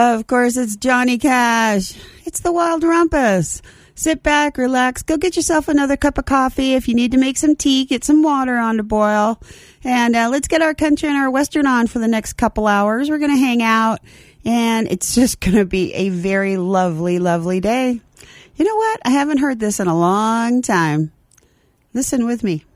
Of course, it's Johnny Cash. It's the Wild Rumpus. Sit back, relax, go get yourself another cup of coffee. If you need to make some tea, get some water on to boil. And let's get our country and our western on for the next couple hours. We're going to hang out, and it's just going to be a very lovely, lovely day. You know what? I haven't heard this in a long time. Listen with me.